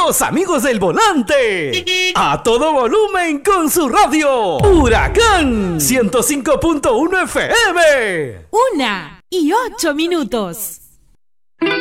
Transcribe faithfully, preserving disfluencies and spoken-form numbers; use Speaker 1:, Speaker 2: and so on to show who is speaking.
Speaker 1: Los amigos del volante. A todo volumen con su radio. Huracán ciento cinco punto uno F M.
Speaker 2: Una y ocho minutos.